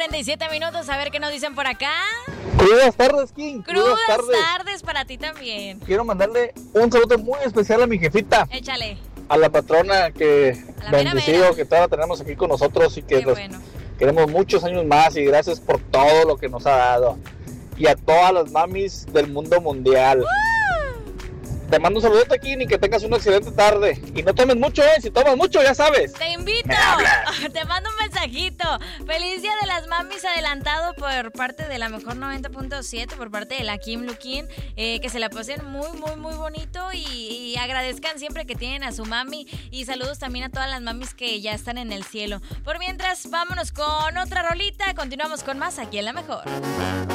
9:47, a ver qué nos dicen por acá. Crudas tardes, King. Crudas tardes para ti también. Quiero mandarle un saludo muy especial a mi jefita. Échale. A la patrona que bendecido, que todavía tenemos aquí con nosotros y que queremos muchos años más, y gracias por todo lo que nos ha dado. Y a todas las mamis del mundo mundial. Te mando un saludo aquí y que tengas una excelente tarde. Y no tomes mucho, si tomas mucho, ya sabes. Te invito. Te mando un mensajito. Feliz Día de las Mamis adelantado por parte de la Mejor 90.7, por parte de la Kim Lukin. Que se la pasen muy, muy, muy bonito y agradezcan siempre que tienen a su mami. Y saludos también a todas las mamis que ya están en el cielo. Por mientras, vámonos con otra rolita. Continuamos con más aquí en La Mejor.